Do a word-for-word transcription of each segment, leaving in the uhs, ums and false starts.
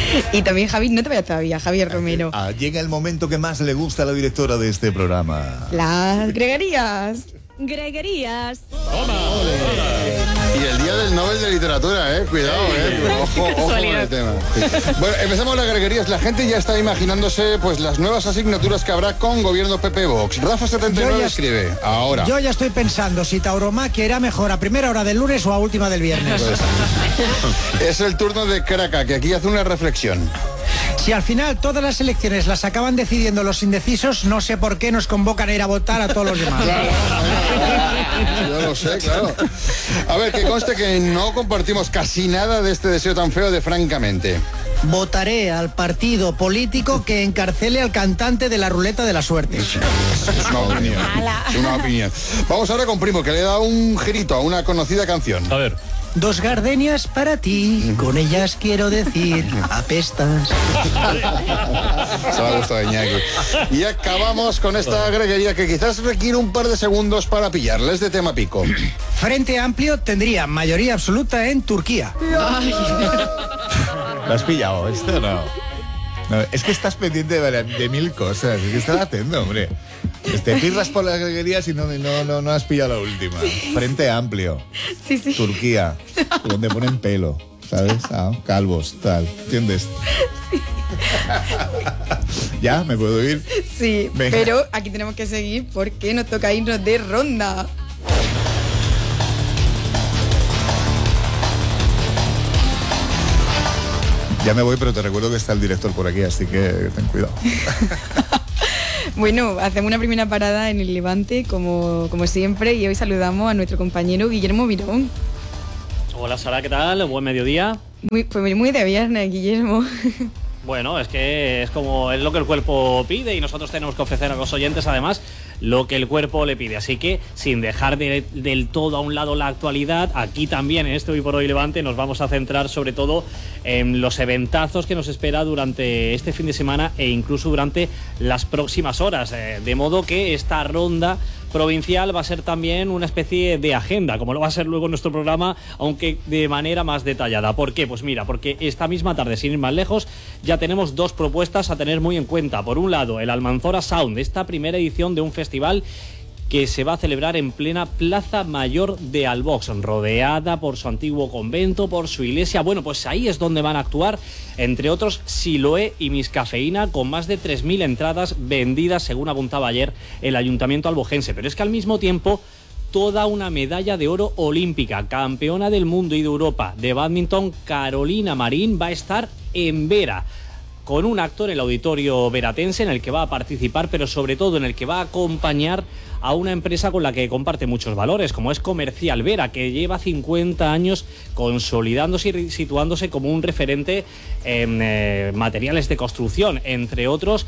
Y también Javi, no te vayas todavía, Javier Romero. Ah, llega el momento que más le gusta a la directora de este programa. Las greguerías. Greguerías. Toma, y el día del Nobel de Literatura, eh, cuidado, eh, ojo, ojo con el tema. Bueno, empezamos las greguerías. La gente ya está imaginándose pues las nuevas asignaturas que habrá con gobierno P P Vox. Rafa setenta y nueve escribe, ahora. Yo ya estoy pensando si tauromaquia irá mejor a primera hora del lunes o a última del viernes. Pues, es el turno de Kraka, que aquí hace una reflexión. Si al final todas las elecciones las acaban decidiendo los indecisos, no sé por qué nos convocan a ir a votar a todos los demás. Claro, yo lo sé, claro. A ver, que conste que no compartimos casi nada de este deseo tan feo de francamente. Votaré al partido político que encarcele al cantante de la ruleta de la suerte. Es una opinión. Es una opinión. Vamos ahora con Primo, que le da un girito a una conocida canción. A ver. Dos gardenias para ti, con ellas quiero decir, apestas. Se me ha gustado, Iñaki. Y acabamos con esta greguería que quizás requiere un par de segundos para pillarles de tema pico. Frente Amplio tendría mayoría absoluta en Turquía. ¿Lo has pillado esto o no? No, es que estás pendiente de, de mil cosas. Es que estás atento, hombre. Te pirras por las greguerías y no, no, no, no has pillado la última. Frente Amplio. Sí, sí. Turquía. Donde ponen pelo, ¿sabes? Ah, calvos, tal. ¿Entiendes? Sí. ¿Ya? ¿Me puedo ir? Sí, venga. Pero aquí tenemos que seguir porque nos toca irnos de ronda. Ya me voy, pero te recuerdo que está el director por aquí, así que ten cuidado. Bueno, hacemos una primera parada en el Levante, como, como siempre, y hoy saludamos a nuestro compañero Guillermo Mirón. Hola Sara, ¿qué tal? Buen mediodía. Muy, pues muy de viernes, Guillermo. Bueno, es que es como es lo que el cuerpo pide y nosotros tenemos que ofrecer a los oyentes además lo que el cuerpo le pide. Así que sin dejar de, del todo a un lado la actualidad, aquí también en este Hoy por Hoy Levante nos vamos a centrar sobre todo en los eventazos que nos espera durante este fin de semana e incluso durante las próximas horas. Eh, de modo que esta ronda provincial va a ser también una especie de agenda, como lo va a ser luego nuestro programa, aunque de manera más detallada. ¿Por qué? Pues mira, porque esta misma tarde, sin ir más lejos, ya tenemos dos propuestas a tener muy en cuenta. Por un lado, el Almanzora Sound, esta primera edición de un festival que se va a celebrar en plena Plaza Mayor de Albox, rodeada por su antiguo convento, por su iglesia. Bueno, pues ahí es donde van a actuar, entre otros, Siloé y Miss Cafeína, con más de tres mil entradas vendidas, según apuntaba ayer el Ayuntamiento albogense. Pero es que al mismo tiempo, toda una medalla de oro olímpica, campeona del mundo y de Europa de bádminton, Carolina Marín, va a estar en Vera, con un acto en el auditorio veratense en el que va a participar, pero sobre todo en el que va a acompañar a una empresa con la que comparte muchos valores, como es Comercial Vera, que lleva cincuenta años consolidándose y situándose como un referente en eh, materiales de construcción, entre otros,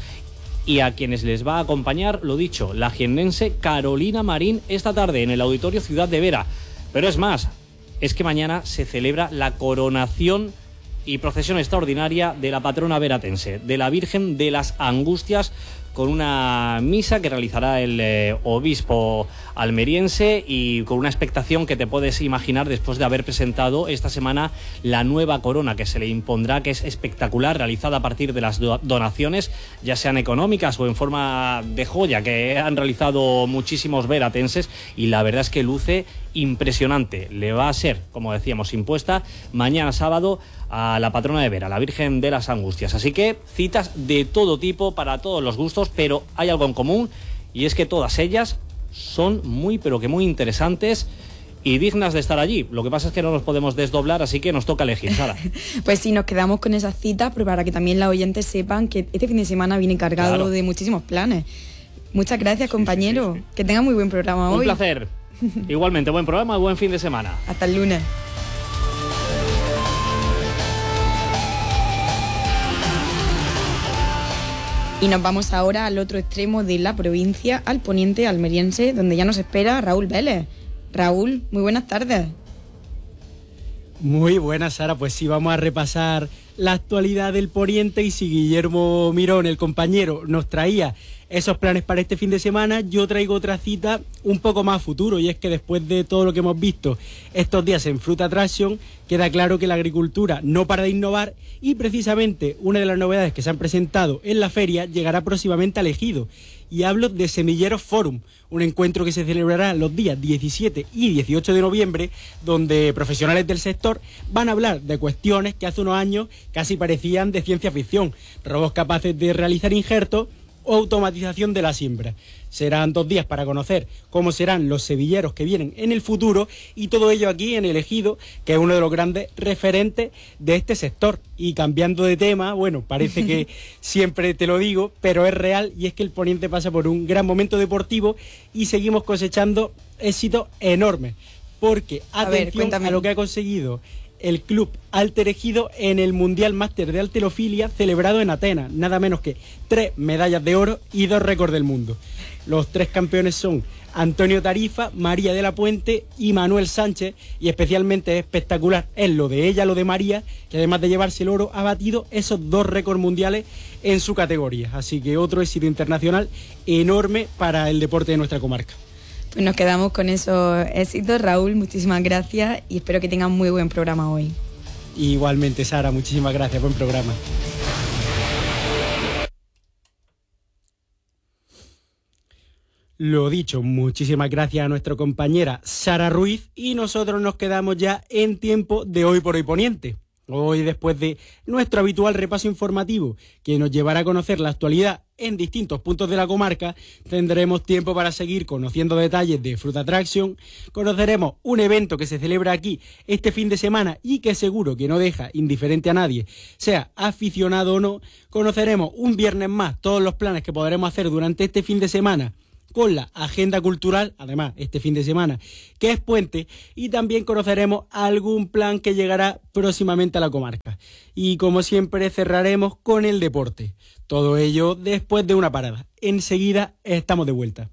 y a quienes les va a acompañar, lo dicho, la jiennense Carolina Marín esta tarde en el auditorio Ciudad de Vera. Pero es más, es que mañana se celebra la coronación y procesión extraordinaria de la patrona veratense, de la Virgen de las Angustias, con una misa que realizará el eh, obispo almeriense y con una expectación que te puedes imaginar después de haber presentado esta semana la nueva corona que se le impondrá, que es espectacular, realizada a partir de las do- donaciones, ya sean económicas o en forma de joya, que han realizado muchísimos veratenses, y la verdad es que luce impresionante. Le va a ser, como decíamos, impuesta mañana sábado a la patrona de Vera, la Virgen de las Angustias. Así que citas de todo tipo, para todos los gustos, pero hay algo en común, y es que todas ellas son muy, pero que muy interesantes y dignas de estar allí. Lo que pasa es que no nos podemos desdoblar, así que nos toca elegir, Sara. Pues sí, nos quedamos con esas citas, pero para que también los oyentes sepan que este fin de semana viene cargado claro. de muchísimos planes. Muchas gracias, compañero. Sí, sí, sí. Que tenga muy buen programa Un hoy. Un placer. Igualmente, buen programa y buen fin de semana. Hasta el lunes. Y nos vamos ahora al otro extremo de la provincia, al poniente almeriense, donde ya nos espera Raúl Vélez. Raúl, muy buenas tardes. Muy buenas, Sara. Pues sí, vamos a repasar la actualidad del Poniente, y si Guillermo Mirón, el compañero, nos traía esos planes para este fin de semana, yo traigo otra cita un poco más a futuro, y es que después de todo lo que hemos visto estos días en Fruit Attraction, queda claro que la agricultura no para de innovar, y precisamente una de las novedades que se han presentado en la feria llegará próximamente al Ejido, y hablo de Semilleros Forum, un encuentro que se celebrará los días diecisiete y dieciocho de noviembre, donde profesionales del sector van a hablar de cuestiones que hace unos años casi parecían de ciencia ficción, robots capaces de realizar injertos o automatización de la siembra. Serán dos días para conocer cómo serán los semilleros que vienen en el futuro, y todo ello aquí en el Ejido, que es uno de los grandes referentes de este sector. Y cambiando de tema, bueno, parece que siempre te lo digo, pero es real, y es que el Poniente pasa por un gran momento deportivo y seguimos cosechando éxitos enormes, porque atención a, ver, a lo que ha conseguido el club Alter Ejido en el Mundial Máster de Halterofilia celebrado en Atenas, nada menos que tres medallas de oro y dos récords del mundo. Los tres campeones son Antonio Tarifa, María de la Puente y Manuel Sánchez, y especialmente espectacular es lo de ella, lo de María, que además de llevarse el oro ha batido esos dos récords mundiales en su categoría, así que otro éxito internacional enorme para el deporte de nuestra comarca. Pues nos quedamos con esos éxitos, Raúl, muchísimas gracias y espero que tengan muy buen programa hoy. Igualmente, Sara, muchísimas gracias, buen programa. Lo dicho, muchísimas gracias a nuestra compañera Sara Ruiz, y nosotros nos quedamos ya en tiempo de Hoy por Hoy Poniente. Hoy, después de nuestro habitual repaso informativo que nos llevará a conocer la actualidad en distintos puntos de la comarca, tendremos tiempo para seguir conociendo detalles de Fruit Attraction, conoceremos un evento que se celebra aquí este fin de semana y que seguro que no deja indiferente a nadie, sea aficionado o no, conoceremos un viernes más todos los planes que podremos hacer durante este fin de semana con la agenda cultural, además este fin de semana que es puente, y también conoceremos algún plan que llegará próximamente a la comarca. Y como siempre cerraremos con el deporte, todo ello después de una parada. Enseguida estamos de vuelta.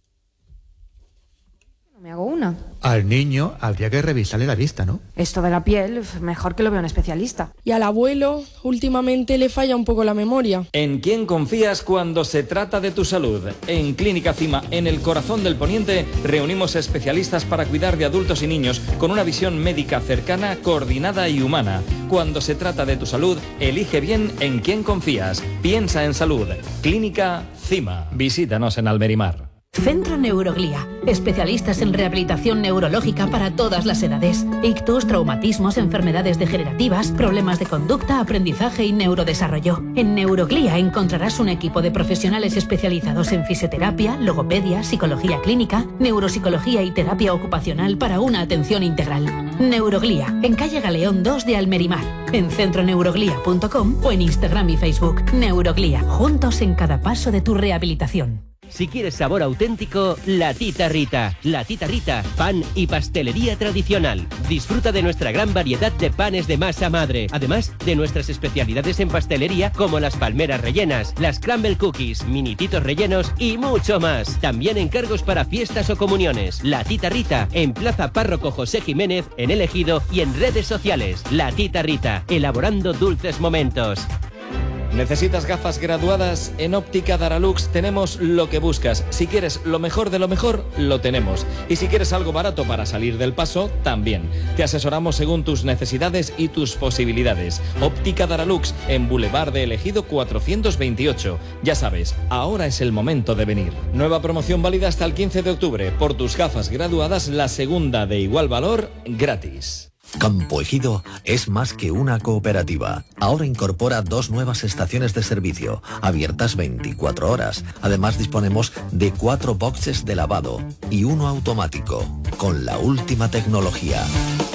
Me hago una. Al niño habría que revisarle la vista, ¿no? Esto de la piel, mejor que lo vea un especialista. Y al abuelo, últimamente le falla un poco la memoria. ¿En quién confías cuando se trata de tu salud? En Clínica Cima, en el corazón del Poniente, reunimos especialistas para cuidar de adultos y niños con una visión médica cercana, coordinada y humana. Cuando se trata de tu salud, elige bien en quién confías. Piensa en salud. Clínica Cima. Visítanos en Almerimar. Centro Neuroglía, especialistas en rehabilitación neurológica para todas las edades. Ictus, traumatismos, enfermedades degenerativas, problemas de conducta, aprendizaje y neurodesarrollo. En Neuroglía encontrarás un equipo de profesionales especializados en fisioterapia, logopedia, psicología clínica, neuropsicología y terapia ocupacional para una atención integral. Neuroglía, en calle Galeón dos de Almerimar, en centro neuroglía punto com o en Instagram y Facebook. Neuroglía, juntos en cada paso de tu rehabilitación. Si quieres sabor auténtico, La Tita Rita. La Tita Rita, pan y pastelería tradicional. Disfruta de nuestra gran variedad de panes de masa madre, además de nuestras especialidades en pastelería como las palmeras rellenas, las crumble cookies, minititos rellenos y mucho más. También encargos para fiestas o comuniones. La Tita Rita, en Plaza Párroco José Jiménez, en El Ejido y en redes sociales. La Tita Rita, elaborando dulces momentos. ¿Necesitas gafas graduadas? En Óptica Daralux tenemos lo que buscas. Si quieres lo mejor de lo mejor, lo tenemos. Y si quieres algo barato para salir del paso, también. Te asesoramos según tus necesidades y tus posibilidades. Óptica Daralux, en Boulevard de El Ejido cuatrocientos veintiocho. Ya sabes, ahora es el momento de venir. Nueva promoción válida hasta el quince de octubre. Por tus gafas graduadas, la segunda de igual valor, gratis. Campo Ejido es más que una cooperativa. Ahora incorpora dos nuevas estaciones de servicio, abiertas veinticuatro horas. Además disponemos de cuatro boxes de lavado y uno automático, con la última tecnología.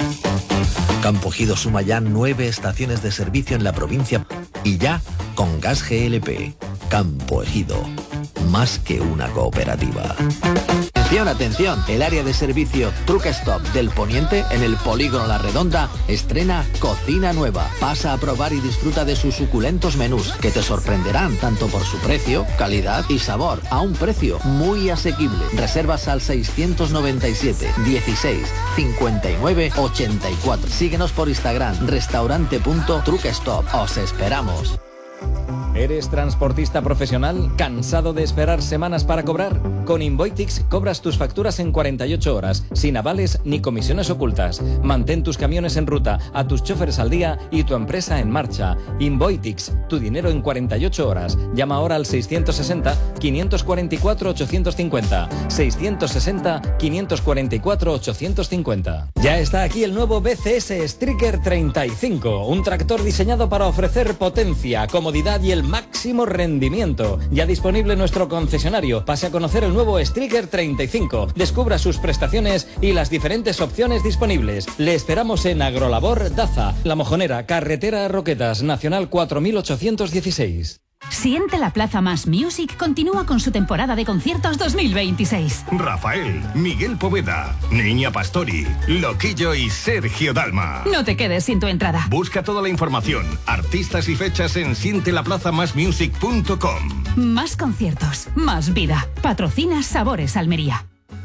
Campo Ejido suma ya nueve estaciones de servicio en la provincia y ya con gas G L P. Campo Ejido, más que una cooperativa. Atención, atención, el área de servicio Truck Stop del Poniente en el Polígono La Redonda estrena cocina nueva. Pasa a probar y disfruta de sus suculentos menús que te sorprenderán tanto por su precio, calidad y sabor a un precio muy asequible. Reservas al seiscientos noventa y siete, dieciséis, cincuenta y nueve, ochenta y cuatro. Síguenos por Instagram, restaurante punto truck stop. Os esperamos. ¿Eres transportista profesional? ¿Cansado de esperar semanas para cobrar? Con Invoitix cobras tus facturas en cuarenta y ocho horas, sin avales ni comisiones ocultas. Mantén tus camiones en ruta, a tus choferes al día y tu empresa en marcha. Invoitix, tu dinero en cuarenta y ocho horas. Llama ahora al seiscientos sesenta, quinientos cuarenta y cuatro, ochocientos cincuenta. seiscientos sesenta, quinientos cuarenta y cuatro, ochocientos cincuenta. Ya está aquí el nuevo B C S Striker treinta y cinco, un tractor diseñado para ofrecer potencia, comodidad y el máximo rendimiento. Ya disponible en nuestro concesionario. Pase a conocer el nuevo Striker treinta y cinco. Descubra sus prestaciones y las diferentes opciones disponibles. Le esperamos en Agrolabor Daza, La Mojonera, Carretera Roquetas, Nacional cuatro mil ochocientos dieciséis. Siente la Plaza Más Music continúa con su temporada de conciertos dos mil veintiséis. Rafael, Miguel Poveda, Niña Pastori, Loquillo y Sergio Dalma. No te quedes sin tu entrada. Busca toda la información, artistas y fechas en siente la plaza más music punto com. Más conciertos, más vida. Patrocina Sabores Almería.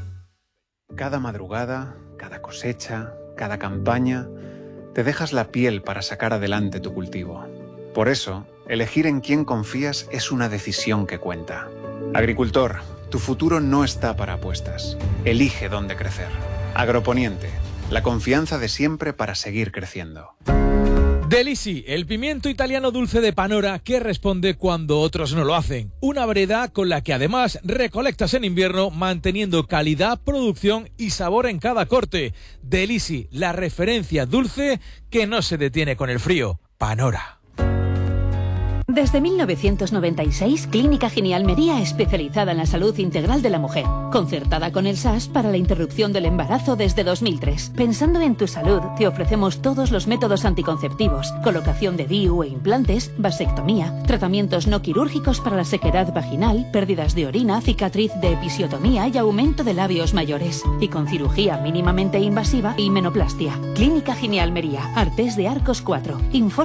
Cada madrugada, cada cosecha, cada campaña, te dejas la piel para sacar adelante tu cultivo. Por eso, elegir en quién confías es una decisión que cuenta. Agricultor, tu futuro no está para apuestas. Elige dónde crecer. Agroponiente, la confianza de siempre para seguir creciendo. Delisi, el pimiento italiano dulce de Panora que responde cuando otros no lo hacen. Una variedad con la que además recolectas en invierno manteniendo calidad, producción y sabor en cada corte. Delisi, la referencia dulce que no se detiene con el frío. Panora. Desde mil novecientos noventa y seis, Clínica Gini Almería, especializada en la salud integral de la mujer, concertada con el S A S para la interrupción del embarazo desde dos mil tres. Pensando en tu salud, te ofrecemos todos los métodos anticonceptivos, colocación de D I U e implantes, vasectomía, tratamientos no quirúrgicos para la sequedad vaginal, pérdidas de orina, cicatriz de episiotomía y aumento de labios mayores, y con cirugía mínimamente invasiva y menoplastia. Clínica Gini Almería, Artés de Arcos cuatro. Informe